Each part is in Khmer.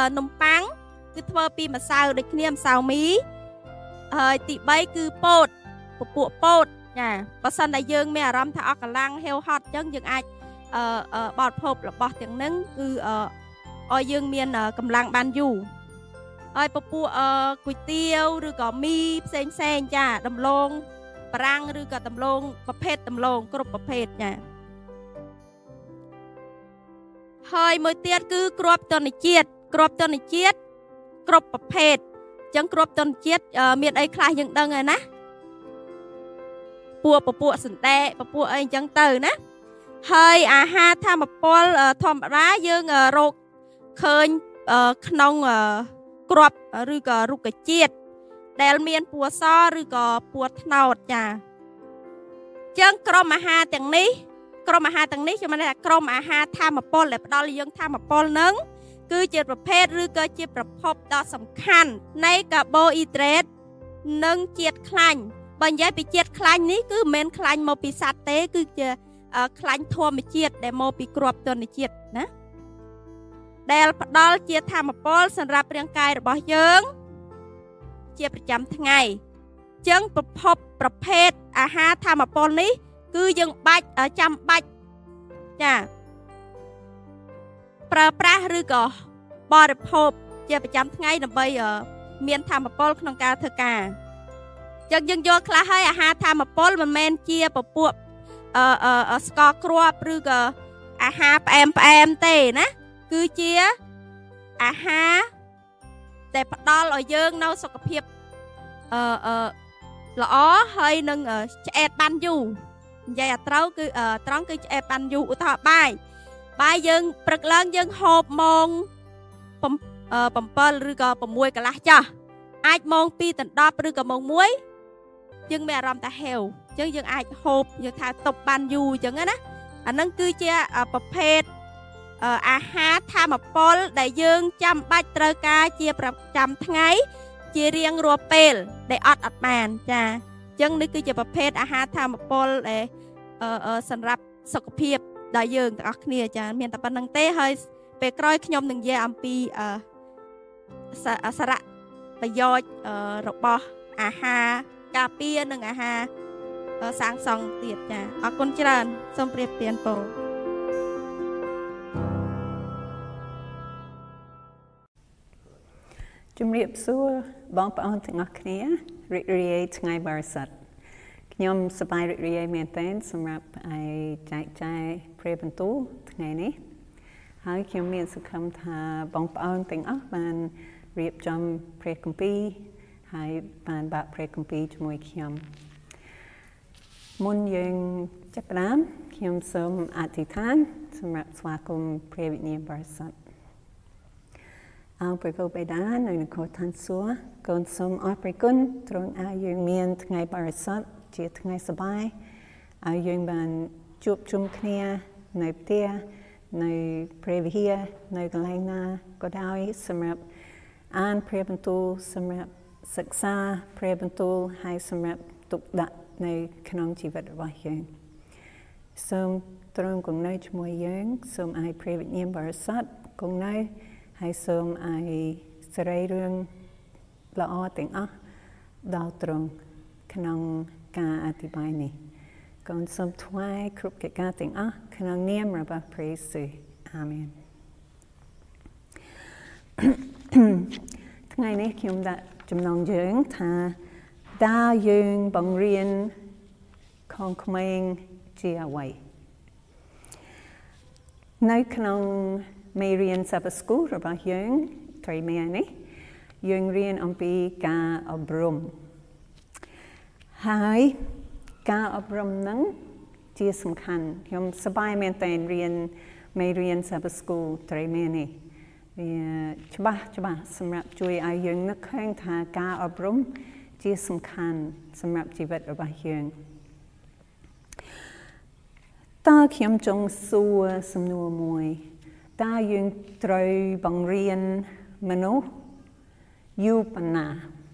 นมปังคือធ្វើពីម្សៅដូចគ្នាម្សៅមីហើយទី3គឺពោតពពួកពោតចាបើសិនតែយើងមានអារម្មណ៍ថាអស់កម្លាំងហេវហត់អញ្ចឹងយើងអាចបរិភោគរបស់ទាំងហ្នឹងគឺឲ្យយើងមានកម្លាំងបានយូរហើយពពួកគុយទាវឬក៏មីផ្សេងចាដំឡូងបារាំងឬក៏ដំឡូងប្រភេទដំឡូងគ្រប់ប្រភេទចាហើយមួយទៀតគឺគ្រាប់ទនជាតិគ្រប់ប្រភេទអញ្ចឹងគ្រាប់ទនជាតិមានអីខ្លះយើងដឹងហើយណាពពួកសណ្ដែកពពួកអីអញ្ចឹងទៅណាហើយអាហារធម្មពលធម្មតាយើងរកឃើញក្នុងគ្រាប់ឬក៏រុក្ខជាតិដែលមានពណ៌សឬក៏ពណ៌ត្នោតចាអញ្ចឹងក្រុមអាហារទាំងនេះខ្ញុំមានថាក្រុមអាហារធម្មពលដែលផ្ដល់យើងធម្មពលនឹងគឺជាប្រភេទឬក៏ជាប្រភពដ៏សំខាន់នៃកាបូអ៊ីដ្រេតនិងជាតិខ្លាញ់បើនិយាយពីជាតិខ្លាញ់នេះគឺមិនមែនខ្លាញ់មកពីសត្វទេគឺជាខ្លាញ់ធម្មជាតិដែលមកពីគ្រាប់ទនជាតិណាដែលផ្ដល់ជាធម្មពលសម្រាប់រាងកាយរបស់យើងជាប្រចាំថ្ងៃអញ្ចឹងប្រភេទអាហារធម្មពលនេះគឺយើងចាំបាច់ចាប្រើប្រាស់ឬក៏បរិភោគជាប្រចាំថ្ងៃដើម្បីមានធម្មពលក្នុងការធ្វើការអញ្ចឹងយើងយល់ខ្លះហើយអាហារធម្មពលមិនមែនជាពពួកស្ករគ្រាប់ឬក៏អាហារផ្អែមទេណាគឺជាអាហារដែលផ្ដល់ឲ្យយើងនៅសុខភាពល្អហើយនឹងឆ្អែតបានយូរនិយាយឲ្យត្រូវគឺត្រង់គឺឆ្អែតបានយូរឧទាហរណ៍បាយយើងព្រឹកឡើងយើងហូបម៉ោង7ឬក៏6កន្លះចាស់អាចម៉ោង2ដល់10ឬក៏ម៉ោង1យើងមានអារម្មណ៍ថាហេវអញ្ចឹងយើងអាចហូបយើងថាតុបបានយូរអញ្ចឹងណាអាហ្នឹងគឺជាប្រភេទអាហារធម្មពលដែលយើងចាំបាច់ត្រូវការជាប្រចាំថ្ងៃជារៀងរាល់ពេលដែលអត់បានចាអញ្ចឹងនេះគឺជាប្រភេទអាហារធម្មពលដែលសម្រាប់សុខភាពដល់យើងទាំងអស់គ្នាចាមានតែប៉ុណ្្នឹងទេហើយពេលក្រោយខ្ញុំនឹងនិយាយអំពីសារៈប្រយោជន៍របស់អាហារការពារនិងអាហារសាងសង់ទៀតចាអរគុណច្រើនសូមប្រៀបទានពរជំរាបសួរបងប្អូនទាំងអស់គ្នារីករាយថ្ងៃបរិសុទ្ធខ្ញុំសប្បាយរីករាយមែនទែនសម្រាប់ឲ្យចែកចាយព្រះបន្ទូលថ្ងៃនេះហើយខ្ញុំមានសង្ឃឹមថាបងប្អូនទាំងអស់បានរៀបចំព្រះគម្ពីរហើយបានបើកព្រះគម្ពីរជាមួយខ្ញុំមុនយើងចាប់ផ្ដើមខ្ញុំសូមអធិដ្ឋានសម្រាប់ស្វាគមន៍ព្រះវិញ្ញាណបរិសុទ្ធអោព្រះគោបិតានៅនគរឋានសួគ៌កូនសូមអរព្រគុណទ្រង់ឲ្យយើងមានថ្ងៃបរិសុទ្ធជាថ្ងៃសប្បាយឲ្យយើងបានជួបជុំគ្នានៅផ្ទះនៅព្រះវិហារនៅកន្លែងណាក៏ដោយសម្រាប់អានព្រះបន្ទូលសម្រាប់សិក្សាព្រះបន្ទូលហើយសម្រាប់ទុកដាក់នៅក្នុងជីវិតរបស់យើងសូមទ្រង់គង់នៅជាមួយយើងសូមឲ្យព្រះវិញ្ញាណបរិសុទ្ធគង់នៅហើយសូមឲ្យសេរីរឿងល្អទាំងអស់ដល់ទ្រង់ក្នុងការអធិប្បាយនេះកូនសូមថ្វាយគ្រប់កិច្ចការទាំងអស់ក្នុងនាមរបស់ព្រះយេស៊ូវអាមែនថ្ងៃនេះខ្ញុំដាក់ចំណងយើងថាតើយើងបង្រៀនของក្មេងជាអ្វីនៅក្នុងមេរៀនសាបស្គូរបស់យើងត្រីមេនេះយើងរៀនអំពីការអប់រំហើយការអប់រំហ្នឹងជាសំខាន់ខ្ញុំសប្បាយមែនតែរៀនមេរៀនសាបស្គូត្រីមេនេះវាច្បាស់សម្រាប់ជួយឲ្យយើងនឹកឃើញថាការអប់រំជាសំខាន់សម្រាប់ជីវិតរបស់យើងតើខ្ញុំចង់សួរសំណួរមួយតើយើងត្រូវបង្រៀនមនុស្សយូរប៉ុណ្ណា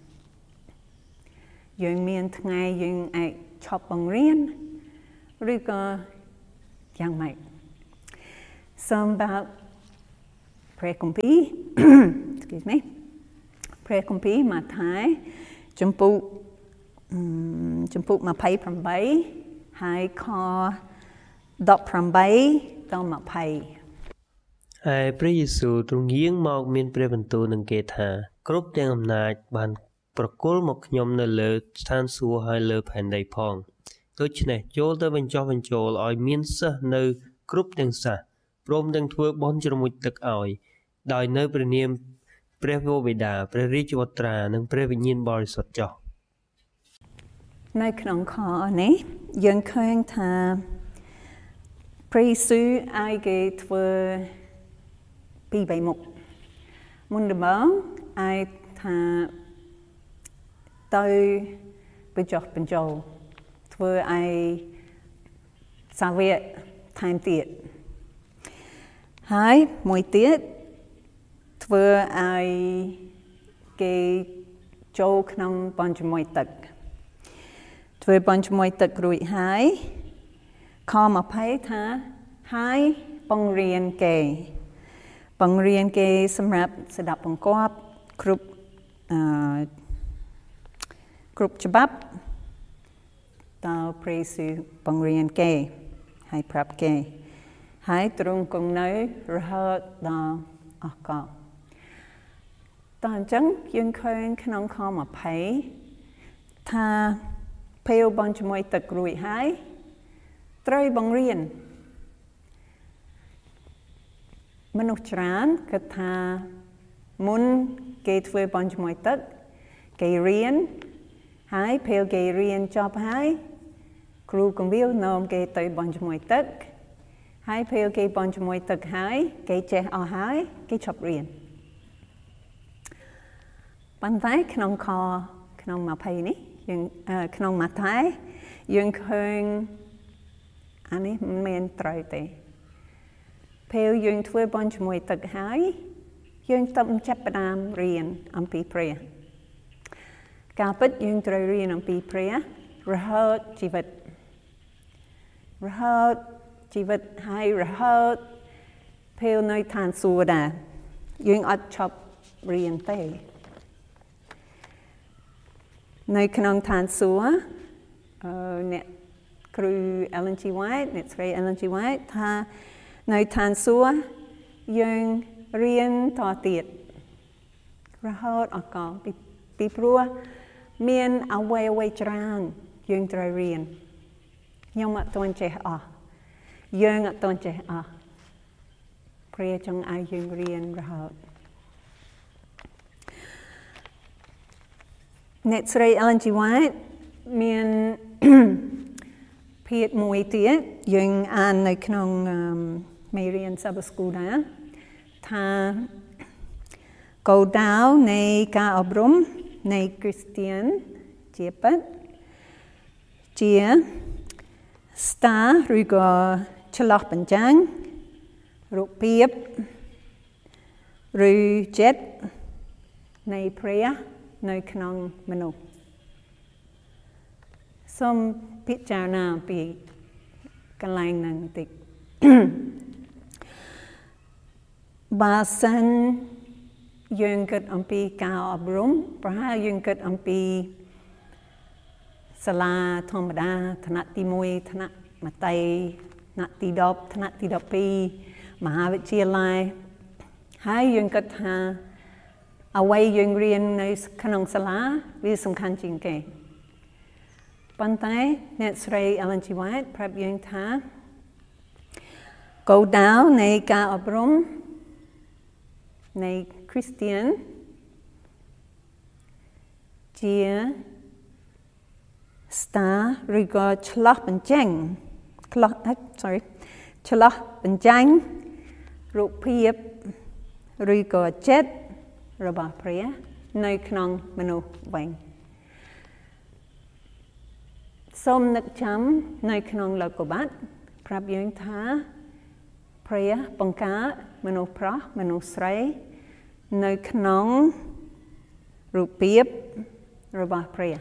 យើងមានថ្ងៃយើងអាចឈប់បង្រៀនឬក៏យ៉ាងម៉េចសូមបើកព្រះគម្ពីរ excuse me ព្រះគម្ពីរម៉ាថាយចំពុក28ហើយខ18ដល់20 ហើយព្រះយេស៊ូវទ្រង់យាងមកមានព្រះបន្ទូលនឹងគេថាគ្រប់ទាំងអំណាចបានប្រគល់មកខ្ញុំនៅលើស្ថានសួគ៌ហើយលើផែនដីផងដូច្នេះចូលទៅបញ្ចុះបញ្ចូលឲ្យមានសិស្សនៅគ្រប់ទាំងសាសព្រមទាំងធ្វើបុណ្យជ្រមុជទឹកឲ្យដោយនៅព្រះនាមព្រះវរបិតាព្រះរាជវត្រានិងព្រះវិញ្ញាណបរិសុទ្ធចុះនៅក្នុងខនេះយើងឃើញថាព្រះយេស៊ូវឲ្យគេធ្វើពីរបីមុខមុនដំបូងឲ្យថាទៅបញ្ចុះបញ្ចូលធ្វើឲ្យសាវកថែមទៀតហើយមួយទៀតធ្វើឲ្យគេចូលក្នុងបញ្ជាមួយទឹកធ្វើបញ្ជាមួយទឹករួចហើយខ20ថាហើយបង្រៀនគេសម្រាប់ស្ដាប់បង្គាប់គ្រប់ច្បាប់តើព្រះយេស៊ូវបង្រៀនគេហើយប្រាប់គេហើយទ្រង់គង់នៅរហូតដល់អស់កលតើអញ្ចឹងយើងឃើញក្នុងខ20ថាពេលបញ្ជាមួយទឹករួចហើយត្រូវបង្រៀនមនុស្សច្រើនគិតថាមុនគេធ្វើបញ្ជាមួយទឹកគេរៀនហើយពេលគេរៀនចប់ហើយគ្រូកំវាលនាំគេទៅបញ្ជាមួយទឹកហើយពេលគេបញ្ជាមួយទឹកហើយគេចេះអស់ហើយគេឈប់រៀនប៉ុន្តែក្នុង20នេះយើងក្នុងម៉ាថាយយើងឃើញអានេះមិនមែនត្រូវទេពេលយើងធ្វើបញ្ជាមួយទឹកហើយយើងต้องចាប់ផ្ដើមរៀនអំពីព្រះការពិតយើងត្រូវរៀនអំពីព្រះរហូតជីវិតហើយរហូតពេលនៅឋានសួគ៌ដែរយើងអត់ឈប់រៀនទេនៅក្នុងឋានសួគ៌អ្នកគ្រូ Ellen G. White អ្នកស្រី Ellen G. White ថានៅឋានសួគ៌យើងរៀនតទៀតរហូតអស់កលពីព្រោះមានអ្វីច្រើនយើងត្រូវរៀនខ្ញុំអត់ទាន់ចេះអស់យើងអត់ទាន់ចេះអស់ព្រះចង់ឲ្យយើងរៀនរហូតអ្នកស្រី Ellen G. White មានភាគមួយទៀតយើងអាននៅក្នុងមេរៀន Sabbath School ដែរថាគោលដៅនៃការអប់រំនៃគ្រីស្ទានជាពិតជា star ឬក៏ឆ្លោះបញ្ចាំងរូបភាពឬចិត្តនៃព្រះនៅក្នុងមនុស្សសូមពិចារណាពីកន្លែងហ្នឹងបន្តិចបើសិនយើងគិតអំពីការអប់រំប្រហែលយើងគិតអំពីសាលាធម្មតាថ្នាក់ទី1ថ្នាក់មត្តេយ្យថ្នាក់ទី10ថ្នាក់ទី12មហាវិទ្យាល័យហើយយើងគិតថាអ្វីយើងរៀននៅក្នុងសាលាវាសំខាន់ជាងគេប៉ុន្តែអ្នកស្រី Ellen G. White ប្រាប់យើងថាគោលដៅនៃការអប់រំនៃគ្រីស្ទានជា star ឬក៏ឆ្លោះបញ្ចាំងរូបភាពឬក៏ចិត្តរបស់ព្រះនៅក្នុងមនុស្សវិញសូមនឹកចាំនៅក្នុងលោកុបាទប្រាប់យើងថាព្រះបង្កើតមនុស្សប្រុសមនុស្សស្រីនៅក្នុងរូបភាពរបស់ព្រះ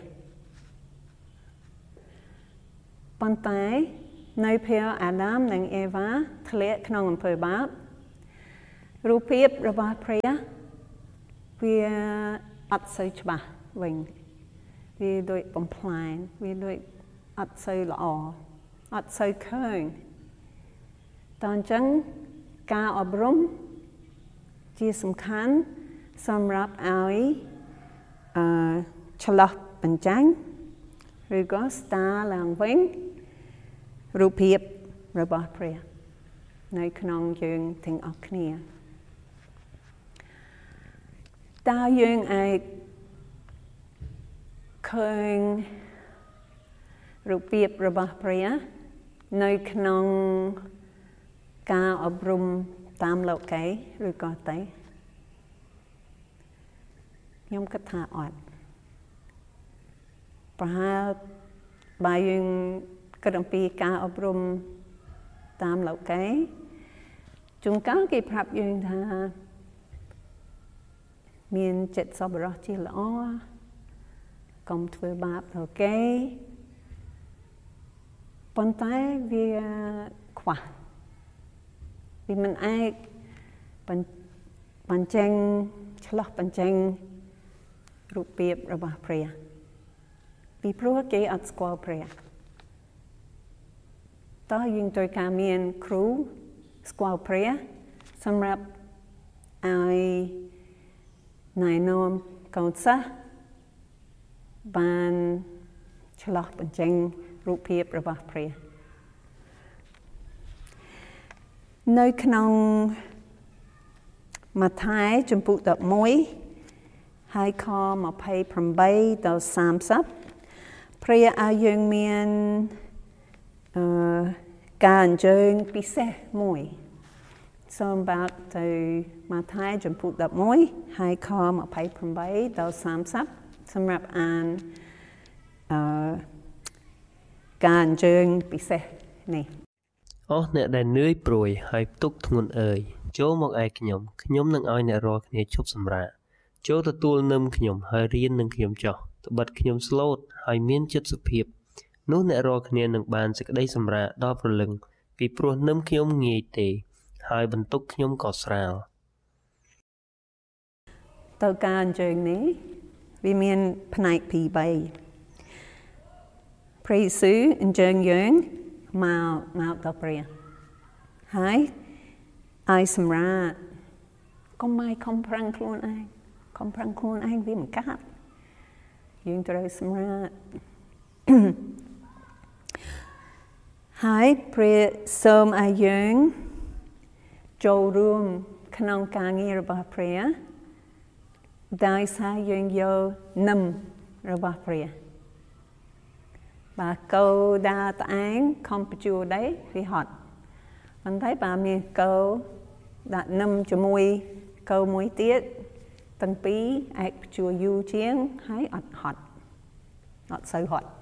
ប៉ុន្តែនៅពេលអាដាមនិងអេវ៉ាធ្លាក់ក្នុងអំពើបាបរូបភាពរបស់ព្រះវាអត់សូវច្បាស់វិញវាដូចបំផ្លាញវាដូចអត់សូវល្អអត់សូវឃើញតើអញ្ចឹងការអប់រំជាសំខាន់សម្រាប់ឲ្យឆ្លោះបញ្ចាំងឬក៏ស្ដារឡើងវិញរូបភាពរបស់ព្រះនៅក្នុងយើងទាំងអស់គ្នាតើយើងអាចឃើញរូបភាពរបស់ព្រះនៅក្នុងការអប់រំតាមលោកីឬក៏ទេខ្ញុំគិតថាអត់ប្រហែលបើយើងគិតអំពីការអប់រំតាមលោកីជួនកាលគេប្រាប់យើងថាមានចិត្តសប្បុរសជាល្អកុំធ្វើបាបដល់គេប៉ុន្តែវាខ្វះវាមិនអាចបញ្ចេញឆ្លោះបញ្ចេញរូបភាពរបស់ព្រះពីព្រោះគេអត់ស្គាល់ព្រះតើយើងត្រូវការមានគ្រូស្គាល់ព្រះសម្រាប់ឲ្យណែនាំកូនសិស្សបានឆ្លោះបញ្ចេញរូបភាពរបស់ព្រះនៅក្នុងម៉ាថាយជំពូក11ហើយខ28ដល់30ព្រះឲ្យយើងមានការអញ្ជើញពិសេសមួយសូមបាក់ទៅម៉ាថាយជំពូក11ហើយខ28ដល់30សម្រាប់អានការអញ្ជើញពិសេសនេះអស់អ្នកដែលនឿយព្រួយហើយទុក្ខធ្ងន់អើយចូលមកឯខ្ញុំនឹងឲ្យអ្នករាល់គ្នាឈប់សម្រាកចូលទទួលនឹមខ្ញុំហើយរៀននឹងខ្ញុំចុះត្បិតខ្ញុំស្លូតហើយមានចិត្តសុភាពនោះអ្នករាល់គ្នានឹងបានសេចក្តីសម្រាកដល់ព្រលឹងពីព្រោះនឹមខ្ញុំងាយទេហើយបន្ទុកខ្ញុំក៏ស្រាលតើការអញ្ជើញនេះវាមានផ្នែកពីរបីព្រះយេស៊ូវអញ្ជើញយើងមកដល់ព្រះហើយឲ្យសម្រាប់កុំឲ្យខំប្រឹងខ្លួនឯងវាមិនកាត់យើងត្រូវសម្រាប់ហើយព្រះសូមឲ្យយើងចូលរួមក្នុងការងាររបស់ព្រះដោយសារយើងយកនឹមរបស់ព្រះបើកោដើរត្អែងខំបញ្ជួដែរវាហត់ប៉ុន្តែបើមានកោដាក់នឹមជាមួយកោមួយទៀតទាំងពីរអាចបញ្ជួយូរជាងហើយអត់ហត់អត់សូវហត់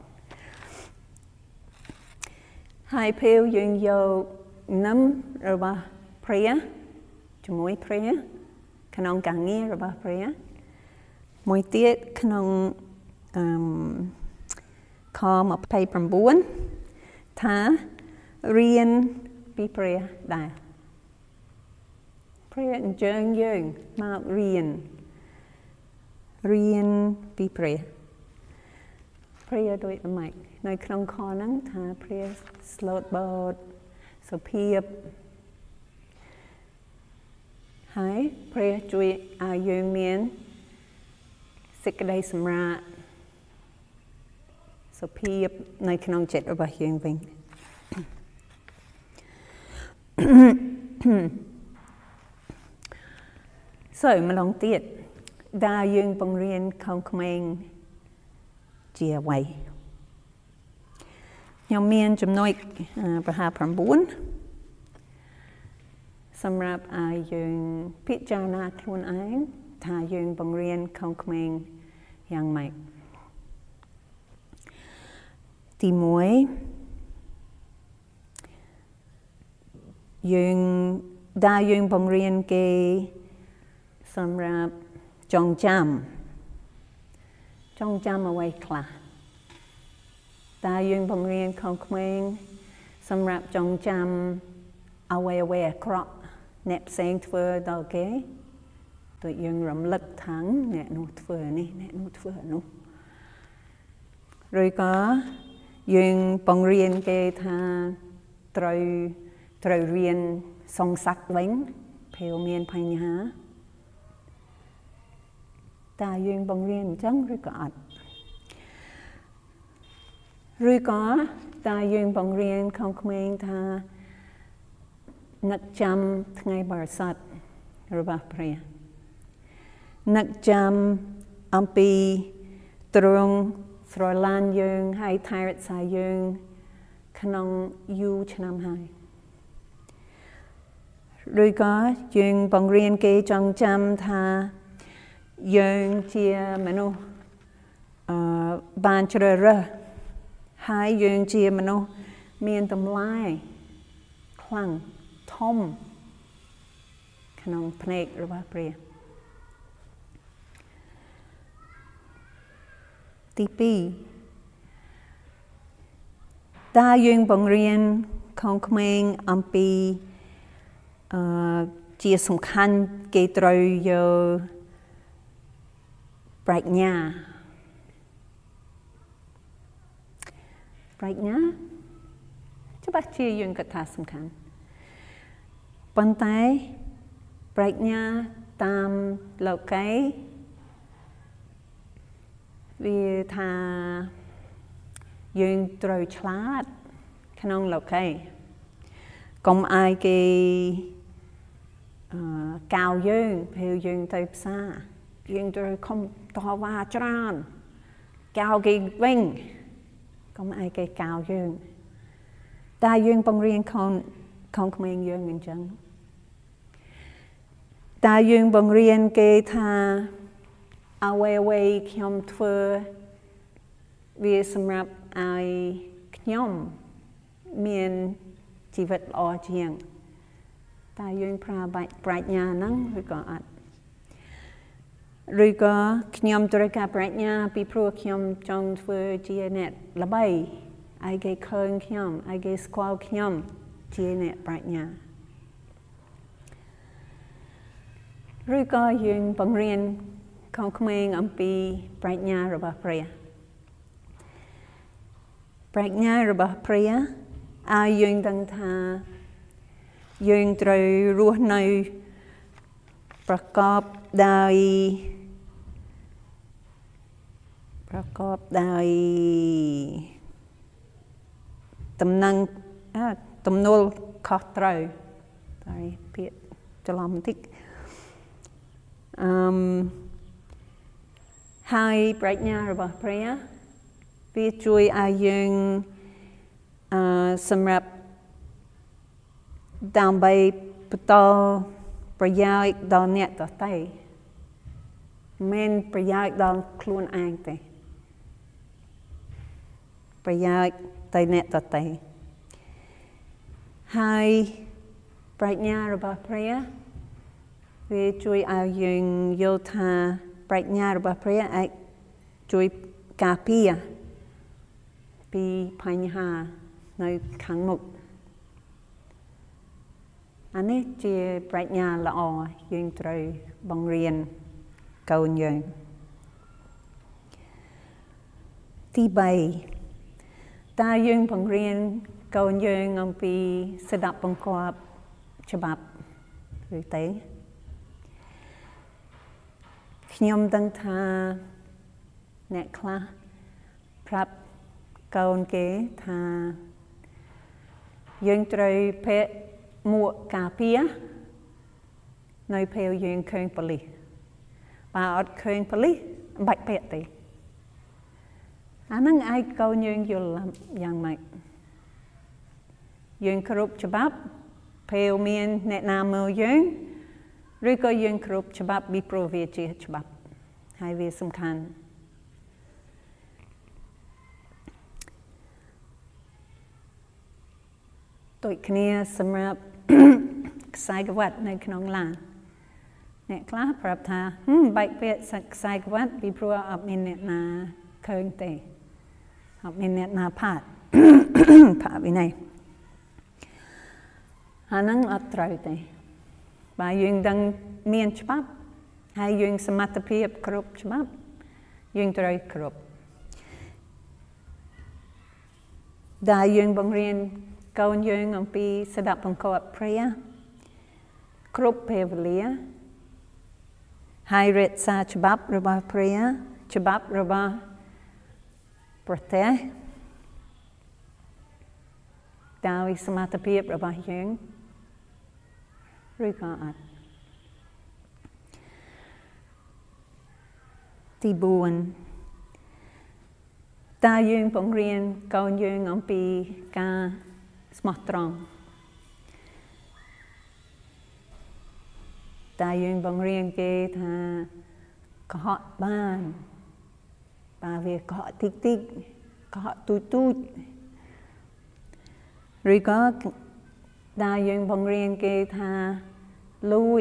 ហើយពេលយើងយកនឹមរបស់ព្រះជាមួយព្រះក្នុងការងាររបស់ព្រះមួយទៀតក្នុងខ29ថារៀនពីព្រះដែរព្រះអញ្ជើញយើងមករៀនពីព្រះដូចម៉េចនៅក្នុងខហ្នឹងថាព្រះស្លូតបូតសុភាពហើយព្រះជួយឲ្យយើងមានសេចក្តីសម្រាកសុភាពនៅក្នុងចិត្តរបស់យើងវិញម្ដងទៀតដែលយើងបង្រៀនខំក្មេងជាអ្វីខ្ញុំមានចំណុចប្រហែល9សម្រាប់ឲ្យយើងពិចារណាខ្លួនឯងថាយើងបង្រៀនខំក្មេងយ៉ាងម៉េចទី1យើងបង្រៀនគេសម្រាប់ចងចាំអ្វីខ្លះតែយើងបង្រៀនក្មេងសម្រាប់ចងចាំអ្វីអាក្រក់អ្នកផ្សេងធ្វើដល់គេ tụi dương rộng lực thắng nè nụ thưa này nè nụ thưa nụ rồi có dương bằng riêng kê tha trời riêng song sắc bánh phèo miền phanh há ta dương bằng riêng chẳng rồi có ta dương bằng riêng không mình tha nặc chăm ngày bảo sát rồi bà prea nặc chăm ampi trung rồi lan dương hay thay rệt xa dương khăn yu chân hai rồi có dương bằng riêng kê trong chăm tha dương chia menu ban chờ rơ hai dương chia menu miền tầm lai khăn thom khăn phèn rồi bà prea tipi ta dương bằng riêng không mình ampi chia sum khăn kê trời giờ bạch nhà cho bác chia dương cả thà sum khăn bàn tay bạch nhà tam lầu cái vì thà dương trời chát khả năng lộc cây còn ai kì cao dương theo dương tới xa dương trời không to và tràn cao kì vinh còn ai kì cao dương ta dương bằng riêng không mình dương mình chẳng ta dương bằng riêng kì thà away khiom thưa vì sầm rạp ai khiom miền chỉ vật lo chiang ta dương pra bạch nhà nắng rồi có khiom tôi cả bạch nhà bị pro khiom trong thưa chia net là bay ai gây khơi khiom ai gây squall khiom chia net bạch nhà rồi có dương bằng riêng không mình ampi bạch nhà rồi bà prea bạch nhà rồi bà prea ai dương đăng tha dương trời ruột nàyประกอบដោយតំណែងទំនួលខុសត្រូវតែពាក្យច្រឡំបន្តិចហើយប្រាជ្ញារបស់ព្រះវាជួយឲ្យយើងសម្រាប់ដើម្បីបន្តប្រយោជន៍ដល់អ្នកដទៃមិនប្រយោជន៍ដល់ខ្លួនឯងទេប្រយោជន៍ទៅអ្នកដទៃហើយប្រាជ្ញារបស់ព្រះវាជួយឲ្យយើងយល់ថាប្រាជ្ញារបស់ព្រះអាចជួយការពារពីបញ្ហានៅខាងមុខអានេះជាប្រាជ្ញាល្អយើងត្រូវបង្រៀនកូនយើងទី3តើយើងបង្រៀនកូនយើងអំពីស្ដាប់បង្គាប់ច្បាប់ឬទេខ្ញុំដឹងថាអ្នកខ្លះប្រាប់កូនគេថាយើងត្រូវពាក់មួកការពារនៅពេលយើងឃើញប៉ូលីសបើអត់ឃើញប៉ូលីសមិនបាច់ពាក់ទេអាហ្នឹងឯងកូនយើងយល់យ៉ាងម៉េចយើងគ្រប់ច្បាប់ពេលមានអ្នកណាមើលយើងឬក៏យើងគ្រប់ច្បាប់ពីព្រោះវាជាច្បាប់ហើយវាសំខាន់ដូចគ្នាសម្រាប់ខ្សែក្រវ៉ាត់នៅក្នុងឡានអ្នកខ្លះប្រាប់ថាបែកពាក្យខ្សែក្រវ៉ាត់ពីព្រោះអត់មានអ្នកណាឃើញទេអត់មានអ្នកណាផាត់វិន័យអាហ្នឹងអត់ត្រូវទេបើយើងដឹងមានច្បាប់ហើយយើងសមត្ថភាពគ្រប់ច្បាប់យើងត្រូវគ្រប់ដែលយើងបង្រៀនកូនយើងអំពីស្ដាប់បង្គាប់ព្រះគ្រប់ពេលវេលាហើយរក្សាច្បាប់របស់ព្រះច្បាប់របស់ប្រទេសដោយសមត្ថភាពរបស់យើងឬក៏អត់ទី4តើយើងបង្រៀនកូនយើងអំពីការស្មោះត្រង់តើយើងបង្រៀនគេថាកុហកបានបើវាកុហកតិចតិចកុហកទូចទូចឬក៏តើយើងបង្រៀនគេថាលួ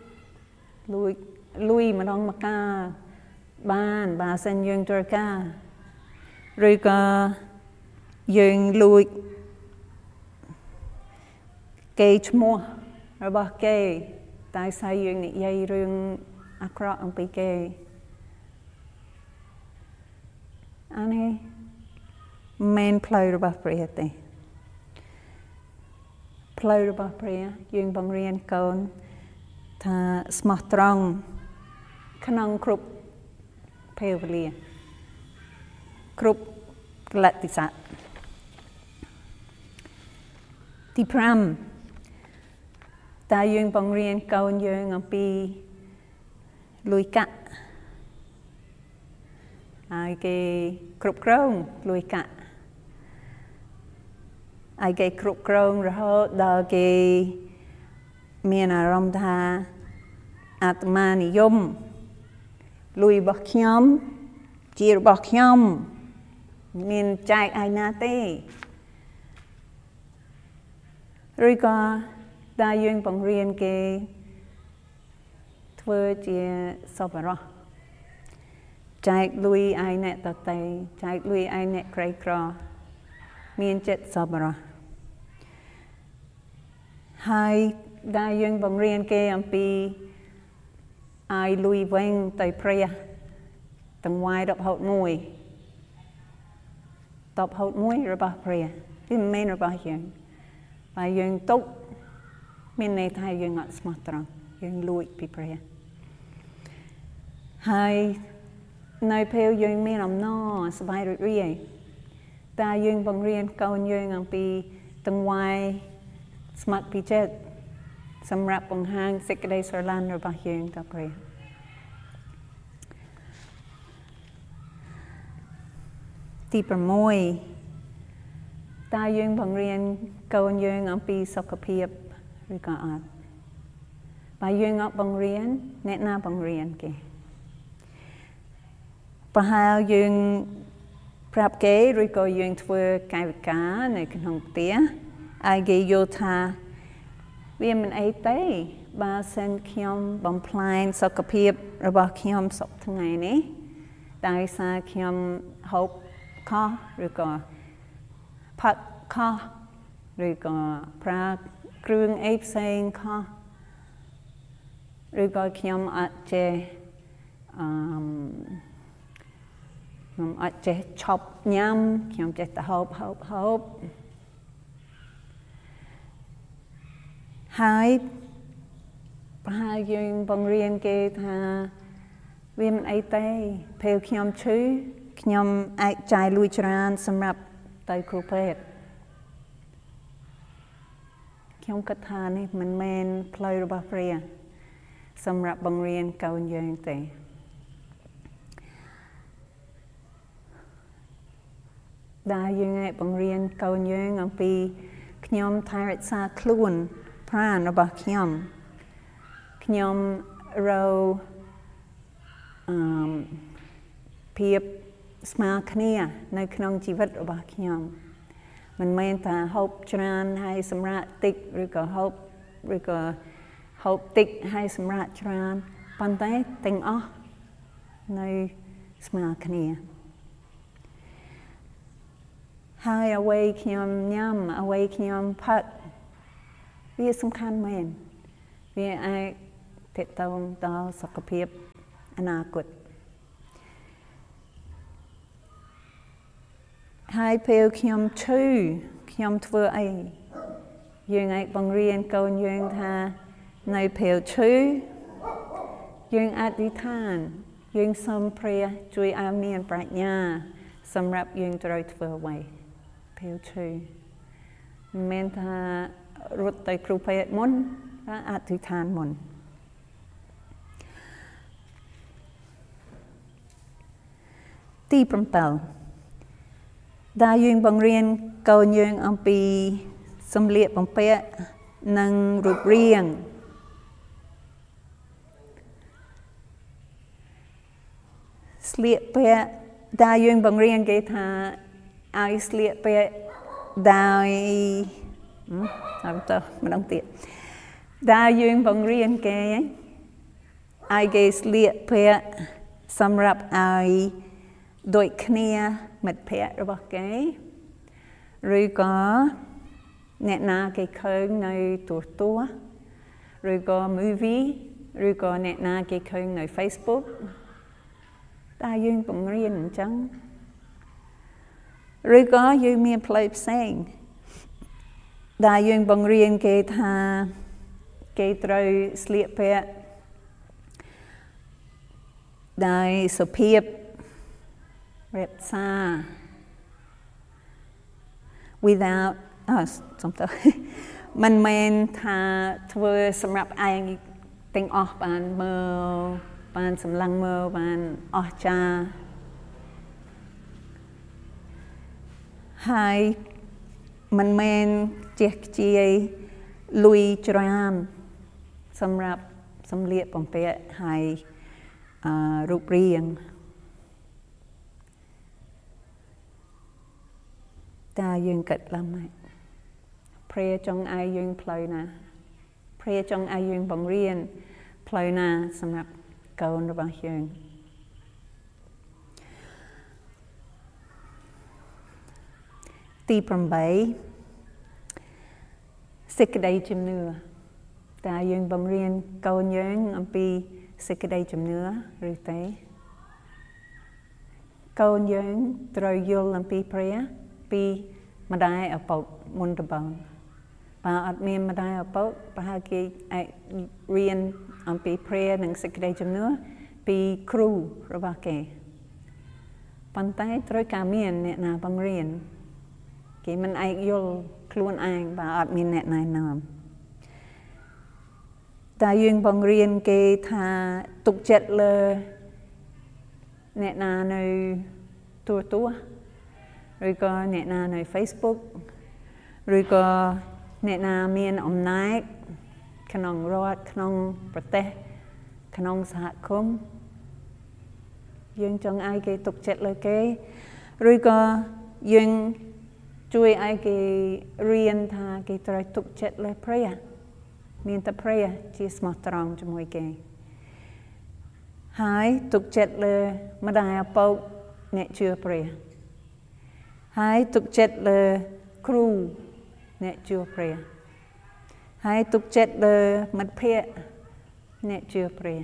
យម្ដងម្កាលបានបើសិនយើងត្រូវការឬក៏យើងលួចគេឈ្មោះរបស់គេតែស្អីយើងនិយាយរឿងអាក្រក់អំពីគេអានេះមិនផ្លូវរបស់ព្រះទេផ្លូវរបស់ព្រះយើងបង្រៀនកូនថាស្មោះត្រង់ក្នុងគ្រប់ពេលវេលាគ្រប់កលៈទេសៈទី5តើយើងបង្រៀនកូនយើងអំពីលុយកាក់ហើយគេគ្រប់គ្រងលុយកាក់ហើយគេគ្រប់គ្រងរហូតដល់គេមានអារម្មណ៍ថាអាត្មានិយមលុយរបស់ខ្ញុំជារបស់ខ្ញុំមានចែកឲ្យណាទេឬក៏តើយើងបង្រៀនគេធ្វើជាសប្បុរសចែកលុយឲ្យអ្នកដទៃចែកលុយឲ្យអ្នកក្រីក្រមានចិត្តសប្បុរសហើយដែលយើងបង្រៀនគេអំពីឲ្យលុយវិញទៅព្រះទាំងវាយ10ហូត1របស់ព្រះវាមិនមែនរបស់យើងបើយើងទុកមានន័យថាយើងអត់ស្មោះត្រង់យើងលួចពីព្រះហើយនៅពេលយើងមានអំណរសប្បាយរីករាយតើយើងបង្រៀនកូនយើងអំពីទាំងវាយស្ម័គ្រពីចិត្តសម្រាប់បង្ហាញសេចក្តីស្រឡាញ់របស់យើងទៅព្រះទី6តើយើងបង្រៀនកូនយើងអំពីសុខភាពឬក៏អត់បើយើងអត់បង្រៀនអ្នកណាបង្រៀនគេប្រហែលយើងប្រាប់គេឬក៏យើងធ្វើកាយវិការនៅក្នុងផ្ទះឲ្យគេយល់ថាវាមិនអីទេបើសិនខ្ញុំបំផ្លាញសុខភាពរបស់ខ្ញុំសប្តាហ៍ថ្ងៃនេះដោយសារខ្ញុំហូបខុសឬក៏ផឹកខុសឬក៏ប្រើគ្រឿងអីផ្សេងខុសឬក៏ខ្ញុំអត់ចេះខ្ញុំអត់ចេះឈប់ញ៉ាំខ្ញុំចេះតែហូបហើយប្រហែលយើងបង្រៀនគេថាវាមិនអីទេពេលខ្ញុំឈឺខ្ញុំអាចចាយលុយច្រើនសម្រាប់ទៅគ្រូពេទ្យខ្ញុំគិតថានេះមិនមែនផ្លូវរបស់ព្រះសម្រាប់បង្រៀនកូនយើងទេដែលយើងអាចបង្រៀនកូនយើងអំពីខ្ញុំថែរក្សាខ្លួនប្រាណរបស់ខ្ញុំរកភាពស្មើគ្នានៅក្នុងជីវិតរបស់ខ្ញុំមិនមែនថាហូបច្រើនហើយសម្រាកតិចឬក៏ហូបតិចហើយសម្រាកច្រើនប៉ុន្តែទាំងអស់នៅស្មើគ្នាហើយអ្វីខ្ញុំញ៉ាំអ្វីខ្ញុំផឹកវាសំខាន់មែនវាអាចតតងដល់សុខភាពអនាគតហើយពេលខ្ញុំឈឺខ្ញុំធ្វើអីយើងអាចបង្រៀនកូនយើងថានៅពេលឈឺយើងអធិដ្ឋានយើងសូមព្រះជួយឲ្យមានប្រាជ្ញាសម្រាប់យើងត្រូវធ្វើអ្វីពេលឈឺមិនមែនថារត់ទៅគ្រូពេទ្យមុនថាអធិដ្ឋានមុនទី7ដែលយើងបង្រៀនកូនយើងអំពីសម្លៀកបំពាក់និងរូបរាងស្លៀកពាក់ដែលយើងបង្រៀនគេថាឲ្យស្លៀកពាក់ដោយតាមតម្ដងទៀតដែលយើងបង្រៀនគេឲ្យគេស្លៀកពាក់សម្រាប់ឲ្យដូចគ្នាមិត្តភ័ក្តិរបស់គេឬក៏អ្នកណាគេឃើញនៅទូរទស្សន៍ឬក៏ movie ឬក៏អ្នកណាគេឃើញនៅ Facebook តែយើងបង្រៀនអញ្ចឹងឬក៏យើងមានផ្លូវផ្សេងដែលយើងបង្រៀនគេថាគេត្រូវស្លៀកពាក់ដោយសុភាពរក្សា without សំទោសមិនមែនថាធ្វើសម្រាប់ឯងទាំងអស់បានមើលបានសម្លឹងមើលបានអស្ចារ្យហើយមិនមែនជះខ្ជាយលុយច្រើនសម្រាប់សម្លៀកបំពាក់ហើយរូបរាងតែយើងគិតឡើងមកព្រះចង់ឲ្យយើងផ្លូវណាព្រះចង់ឲ្យយើងបង្រៀនផ្លូវណាសម្រាប់កូនរបស់យើងទី8សេចក្តីជំនឿតើយើងបង្រៀនកូនយើងអំពីសេចក្តីជំនឿឬទេកូនយើងត្រូវយល់អំពីព្រះពីម្ដាយឪពុកមុនដំបូងបើអត់មានម្ដាយឪពុកប្រហែលគេអាចរៀនអំពីព្រះនិងសេចក្តីជំនឿពីគ្រូរបស់គេប៉ុន្តែត្រូវការមានអ្នកណាបង្រៀនគេមិនអាចយល់ខ្លួនឯងបើអត់មានអ្នកណែនាំតែយើងបង្រៀនគេថាទុកចិត្តលើអ្នកណានៅទូរទស្សន៍ឬក៏អ្នកណានៅ Facebook ឬក៏អ្នកណាមានអំណាចក្នុងរដ្ឋក្នុងប្រទេសក្នុងសហគមន៍យើងចង់ឲ្យគេទុកចិត្តលើគេឬក៏យើងជួយឲ្យគេរៀនថាគេត្រូវទុកចិត្តលើព្រះមានតែព្រះជាស្មោះត្រង់ជាមួយគេហើយទុកចិត្តលើម្ដាយឪពុកអ្នកជឿព្រះហើយទុកចិត្តលើគ្រូអ្នកជឿព្រះហើយទុកចិត្តលើមិត្តភក្តិអ្នកជឿព្រះ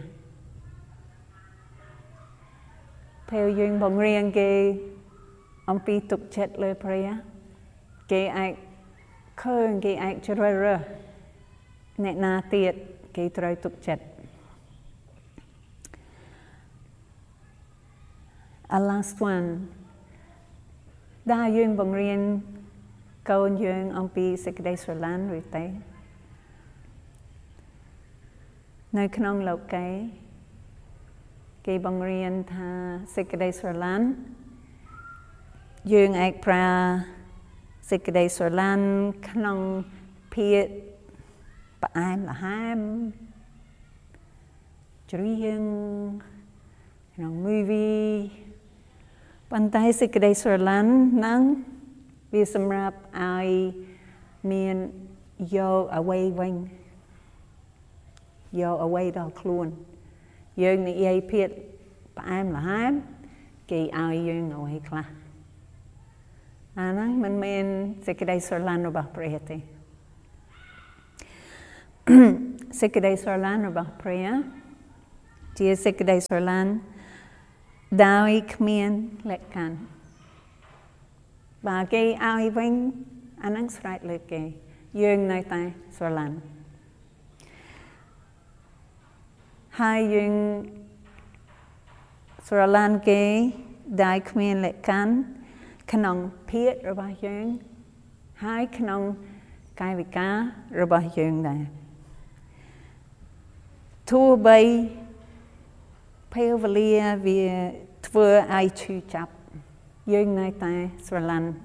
ពេលយើងបង្រៀនគេអំពីទុកចិត្តលើព្រះគេអាចឃើញគេអាចជ្រើសរើសអ្នកណាទៀតគេត្រូវទុកចិត្តlast one ដែលយើងបង្រៀនកូនយើងអំពីសេចក្តីស្រឡាញ់ឬទេនៅក្នុងលោកីគេបង្រៀនថាសេចក្តីស្រឡាញ់យើងអាចប្រើសេចក្តីស្រឡាញ់ក្នុងភាពផ្អែមល្ហែមច្រៀងក្នុង movie ប៉ុន្តែសេចក្តីស្រឡាញ់ហ្នឹងវាសម្រាប់ឲ្យមានយកអ្វីវិញយកអ្វីដល់ខ្លួនយើងនិយាយភាពផ្អែមល្ហែមគេឲ្យយើងអ្វីខ្លះអាហ្នឹងមិនមែនសេចក្តីស្រឡាញ់របស់ព្រះទេសេចក្តីស្រឡាញ់របស់ព្រះជាសេចក្តីស្រឡាញ់ដោយគ្មានលក្ខខណ្ឌបើគេឲ្យវិញអានឹងស្រេចលើគេយើងនៅតែស្រឡាញ់ហើយយើងស្រឡាញ់គេដោយគ្មានលក្ខខណ្ឌក្នុងភាពរបស់យើងហើយក្នុងកាយវិការរបស់យើងដែរទោះបីពេលវេលាវាធ្វើឲ្យឈឺចាប់យើងនៅតែស្រឡាញ់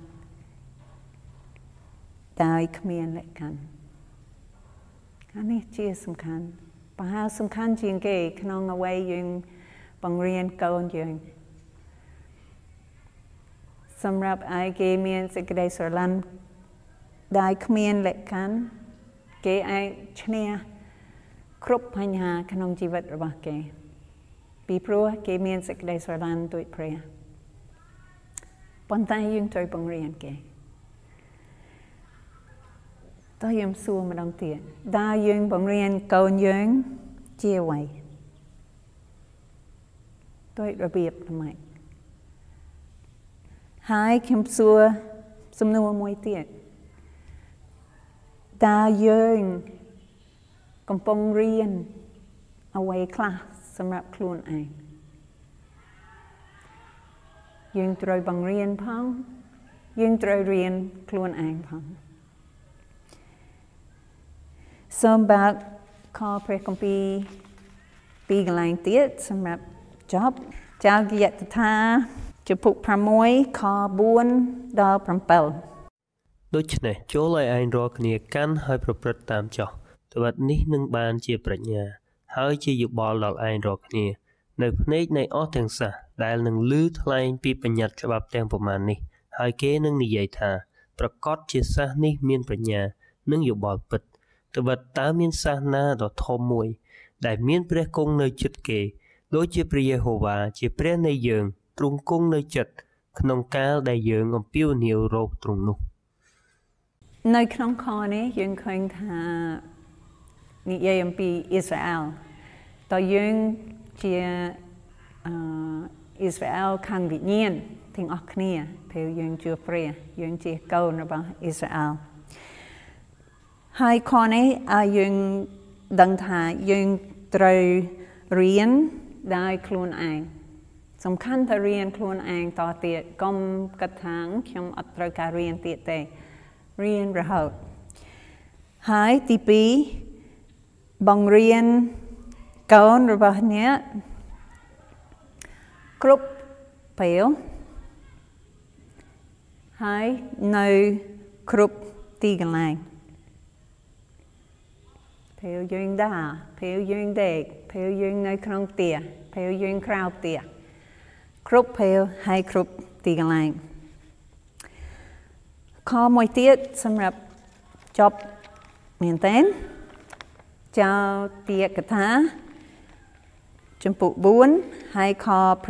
ដោយគ្មានលក្ខខណ្ឌអានេះជាសំខាន់ប្រហែលសំខាន់ជាងគេក្នុងអ្វីយើងបង្រៀនកូនយើងសម្រាប់ឲ្យគេមានសេចក្តីស្រឡាញ់ដែលគ្មានលក្ខខណ្ឌគេអាចឈ្នះគ្រប់បញ្ហាក្នុងជីវិតរបស់គេពីព្រោះគេមានសេចក្តីស្រឡាញ់ដូចព្រះប៉ុន្តែយើងត្រូវបង្រៀនគេតើយើងសួរម្ដងទៀតតើយើងបង្រៀនកូនយើងជាអ្វីដោយរបៀបម៉េចហើយខ្ញុំសួរសំណួរមួយទៀតតើយើងកំពុងរៀនអ្វីខ្លះសម្រាប់ខ្លួនឯងយើងត្រូវបង្រៀនផងយើងត្រូវរៀនខ្លួនឯងផងសូមបើកខព្រះគម្ពីរពីរកន្លែងទៀតសម្រាប់ចប់ចៅគយតថាចំពុក6ខ4ដល់7 ដូច្នេះចូលឲ្យឯងរាល់គ្នាកាន់ហើយប្រព្រឹត្តតាមចុះត្បិតនេះនឹងបានជាប្រាជ្ញាហើយជាយោបល់ដល់ឯងរាល់គ្នានៅភ្នែកនៃអស់ទាំងសះដែលនឹងឮថ្លែងពីបញ្ញត្តិច្បាប់ទាំងប្រមាណនេះហើយគេនឹងនិយាយថាប្រកាសជាសះនេះមានប្រាជ្ញានិងយោបល់ពិតត្បិតតើមានសះណាដ៏ធំមួយដែលមានព្រះគង់នៅជិតគេដូចជាព្រះយេហូវ៉ាជាព្រះនៃយើងទ្រង់គង់នៅជិតក្នុងកាលដែលយើងអំពាវនាវរកទ្រង់នោះនៅក្នុងខនេះយើងឃើញថានិយាយអំពីអ៊ីស្រាអែលតើយើងជាអ៊ីស្រាអែលខាងវិញ្ញាណទាំងអស់គ្នាពេលយើងជឿព្រះយើងជាកូនរបស់អ៊ីស្រាអែលហើយខនេះឲ្យយើងដឹងថាយើងត្រូវរៀនដោយខ្លួនឯងសំខាន់តែរៀនខ្លួនឯងតទៀតកុំគិតថាខ្ញុំអត់ត្រូវការរៀនទៀតទេរៀនរហូតហើយទី2បង្រៀនកូនរបស់អ្នកគ្រប់ពេលហើយនៅគ្រប់ទីកន្លែងពេលយើងដើរពេលយើងដេកពេលយើងនៅក្នុងផ្ទះពេលយើងក្រៅផ្ទះគ្រប់ពេលហើយគ្រប់ទីកន្លែងខមួយទៀតសម្រាប់ចប់មែនតើចៅទាកថាចំពុក4ហើយខ9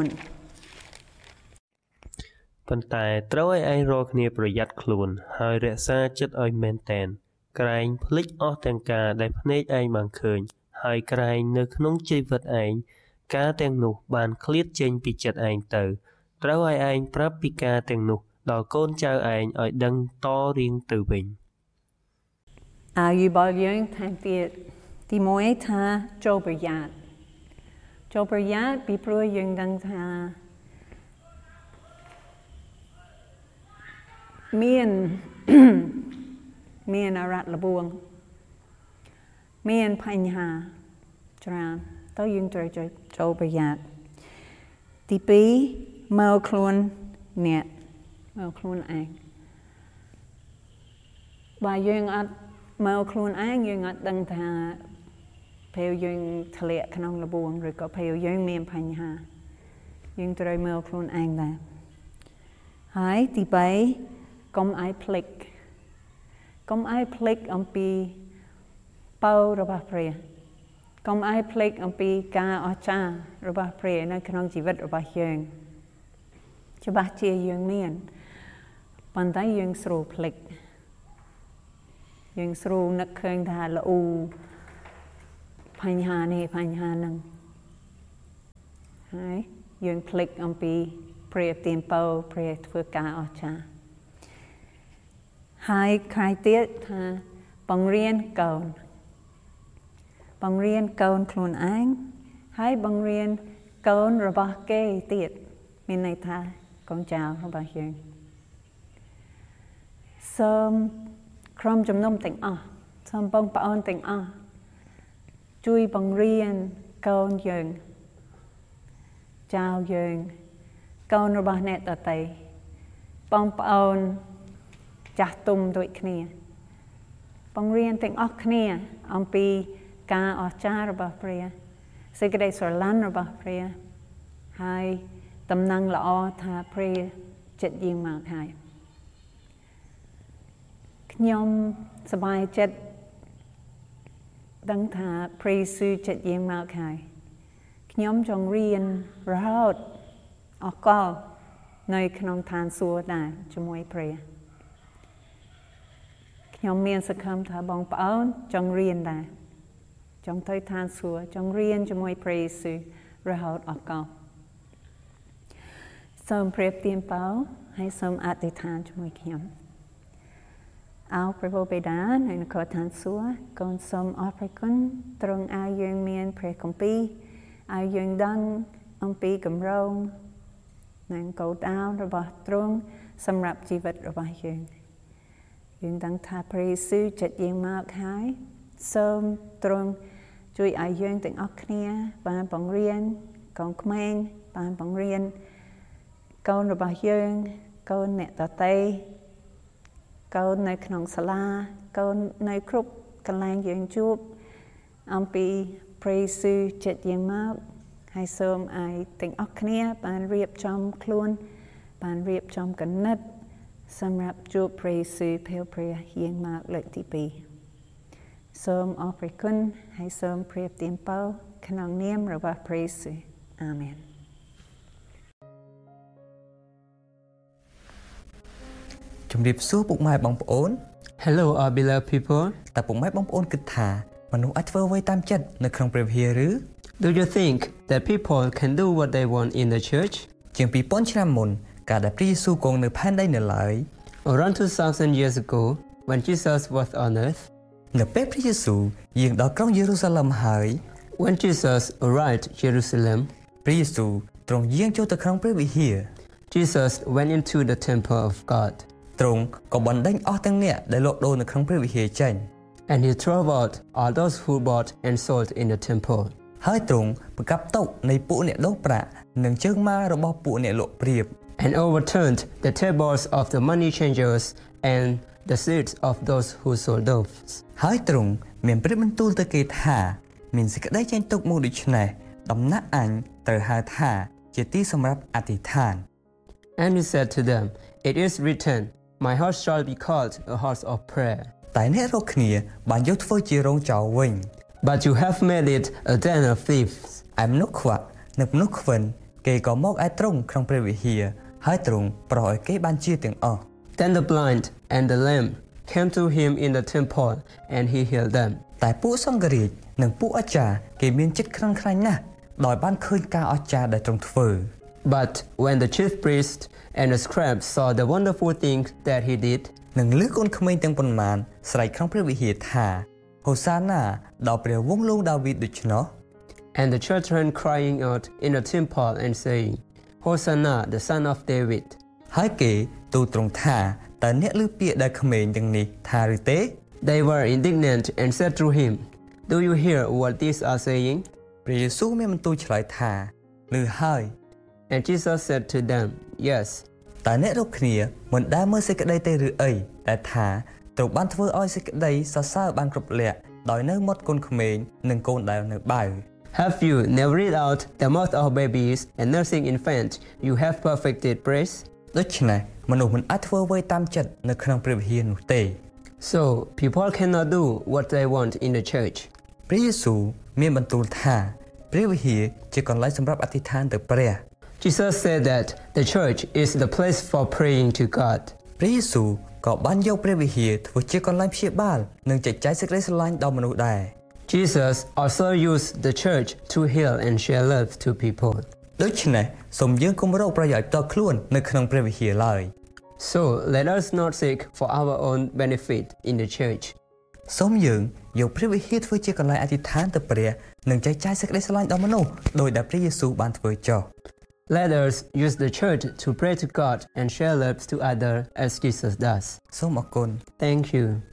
ប៉ុន្តែត្រូវឲ្យឯងរាល់គ្នាប្រយ័ត្នខ្លួនហើយរក្សាចិត្តឲ្យមែនតែនក្រែងភ្លេចអស់ទាំងការដែលភ្នែកឯងបានឃើញហើយក្រែងនៅក្នុងជីវិតឯងការទាំងនោះបានឃ្លាតចេញពីចិត្តឯងទៅត្រូវឲ្យឯងប្រាប់ពីការទាំងនោះដល់កូនចៅឯងឲ្យដឹងតរៀងទៅវិញយោបល់យើងថែមទៀតទី1ថាចូលប្រយ័ត្នពីព្រោះយើងដឹងថាមានអរ៉ាត់លបួងមានបញ្ហាច្រើនតើយើងត្រូវចូលប្រយ័ត្នទី2មកខ្លួនអ្នកមកខ្លួនឯងបើយើងអត់មកខ្លួនឯងយើងអត់ដឹងថាពេលយើងធ្លាក់ក្នុងលបួងឬក៏ពេលយើងមានបញ្ហាយើងត្រូវមកខ្លួនឯងដែរហើយទី3កុំឲ្យភ្លេចអំពីពររបស់ព្រះកុំឲ្យភ្លេចអំពីការអស្ចារ្យរបស់ព្រះនៅក្នុងជីវិតរបស់យើងច្បាស់ជាយើងមានប៉ុន្តែយើងស្រួលភ្លេចយើងស្រួលនឹកឃើញថាល្អបញ្ហានេះបញ្ហាហ្នឹងហើយយើងភ្លេចអំពីព្រះទានពរព្រះធ្វើការអស្ចារ្យហើយក្រោយទៀតថាបង្រៀនកូនខ្លួនឯងហើយបង្រៀនកូនរបស់គេទៀតមានន័យថាកូនចៅរបស់យើងសូមក្រុមជំនុំទាំងអស់សូមបងប្អូនទាំងអស់ជួយបង្រៀនកូនយើងចៅយើងកូនរបស់អ្នកដទៃបងប្អូនចាស់ទុំដូចគ្នាបង្រៀនទាំងអស់គ្នាអំពីការអស្ចារ្យរបស់ព្រះសេចក្តីស្រឡាញ់របស់ព្រះហើយតំណែងល្អថាព្រះចិត្តយើងមកហើយខ្ញុំសប្បាយចិត្តដឹងថាព្រះយេស៊ូវចិត្តយើងមកហើយខ្ញុំចង់រៀនរហូតអកលនៅក្នុងឋានសួគ៌ដែរជាមួយព្រះខ្ញុំមានសង្ឃឹមថាបងប្អូនចង់រៀនដែរចង់ទៅឋានសួគ៌ចង់រៀនជាមួយព្រះយេស៊ូវរហូតអកលសូមព្រះទានពរហើយសូមអធិដ្ឋានជាមួយខ្ញុំអោព្រះបិតានៅនគរឋានសួគ៌កូនសូមអរព្រគុណទ្រង់ឲ្យយើងមានព្រះគម្ពីរឲ្យយើងដឹងអំពីគម្រោងនិងគោលដៅរបស់ទ្រង់សម្រាប់ជីវិតរបស់យើងដឹងថាព្រះយេស៊ូវចិត្តយើងមកហើយសូមទ្រង់ជួយឲ្យយើងទាំងអស់គ្នាបានបង្រៀនកូនក្មេងបានបង្រៀនកូនរបស់យើងកូនអ្នកដទៃកូននៅក្នុងសាលាកូននៅគ្រប់កន្លែងយើងជួបអំពីព្រះយេស៊ូវចិត្តយើងមកហើយសូមឲ្យទាំងអស់គ្នាបានរៀបចំខ្លួនបានរៀបចំគណិតសម្រាប់ជួបព្រះយេស៊ូវពេលព្រះយាងមកលើកទី2សូមអរព្រគុណហើយសូមព្រះទានពរក្នុងនាមរបស់ព្រះយេស៊ូវអាមែនជំរាបសួរពុកម៉ែបងប្អូន Hello our beloved people តើពុកម៉ែបងប្អូនគិតថាមនុស្សអាចធ្វើអ្វីតាមចិត្តនៅក្នុងព្រះវិហារឬ Do you think that people can do what they want in the church ជាង2000ឆ្នាំមុនកាលដែលព្រះយេស៊ូវគង់នៅផែនដីនៅឡើយ Around 2000 years ago when Jesus was on earth នៅពេលព្រះយេស៊ូវយាងដល់ក្រុងយេរូសាឡឹមហើយ When Jesus arrived Jerusalem ព្រះយេស៊ូវទ្រង់យាងចូលទៅក្នុងព្រះវិហារ Jesus went into the temple of God ទ្រង់ក៏បណ្ដេញអស់ទាំងអ្នកដែលលក់ដូរនៅក្នុងព្រះវិហារចេញ And he drove out all those who bought and sold in the temple ហើយទ្រង់បង្កាប់តុនៃពួកអ្នកដូរប្រាក់និងជើងម៉ារបស់ពួកអ្នកលក់ព្រាប and overturned the tables of the money changers and the seats of those who sold doves ហើយទ្រង់មានព្រះបន្ទូលទៅគេថាមានសេចក្តីចេញទុកមួយដូចនេះដំណាក់អញត្រូវហៅថាជាទីសម្រាប់អធិដ្ឋាន And he said to them It is written My house shall be called a house of prayer តែអ្នករកគ្នាបានយកធ្វើជារោងចោរវិញ But you have made it a den of thieves ឯមនុស្សខ្វាក់និងមនុស្សខ្វិនគេក៏មកឯទ្រង់ក្នុងព្រះវិហារហើយទ្រង់ប្រោសឲ្យគេបានជាទាំងអស់ Then the blind and the lame came to him in the temple and he healed them តែពួកសង្ឃរាជនិងពួកអាចារ្យគេមានចិត្តខ្លាំងខ្លាញ់ណាស់ដោយបានឃើញការអស្ចារ្យដែលទ្រង់ធ្វើ But when the chief priests and the scribes saw the wonderful things that he did នឹងលើកូនក្មេងទាំងប៉ុន្មានស្រែកក្នុងព្រះវិហារថាហូសាណាដល់ព្រះវង្សលោកដាវីតដូច្នោះ And the children crying out in the temple and saying Hosanna the son of David ហើយគេទូលទ្រង់ថាតើអ្នកឮពាក្យដែលក្មេងទាំងនេះថាឬទេ They were indignant and said to him Do you hear what these are saying ព្រះយេស៊ូវមានបន្ទូលឆ្លើយថាឮហើយ And Jesus said to them Yes តើអ្នករកគ្នាមិនដែលមើលសេចក្តីទេឬអីដែលថាទ្រង់បានធ្វើឲ្យសេចក្តីសរសើរបានគ្រប់លក្ខដោយនៅមាត់កូនក្មេងនិងកូនដែលនៅបាវ Have you never read out the mouth of babies and nursing infants you have perfected praise ដូច្នេះមនុស្សមិនអាចធ្វើអ្វីតាមចិត្តនៅក្នុងព្រះវិហារនោះទេ So people cannot do what they want in the church ព្រះយេស៊ូវមានបន្ទូលថាព្រះវិហារជាកន្លែងសម្រាប់អធិដ្ឋានទៅព្រះ Jesus said that the church is the place for praying to God ព្រះយេស៊ូវក៏បានយកព្រះវិហារធ្វើជាកន្លែងព្យាបាលនិងចែកចាយសេចក្តីស្រឡាញ់ដល់មនុស្សដែរ Jesus also used the church to heal and share love to people. ដូច្នេះសូមយើងកុំរកប្រយោជន៍ផ្ទាល់ខ្លួននៅក្នុងព្រះវិហារឡើយ So let us not seek for our own benefit in the church. សូមយើងយកព្រះវិហារធ្វើជាកន្លែងអធិដ្ឋានទៅព្រះនិងចែកចាយសេចក្តីស្រឡាញ់ដល់មនុស្សដោយដែលព្រះយេស៊ូវបានធ្វើចុះ Let us use the church to pray to God and share love to others as Jesus does. សូមអរគុណ Thank you.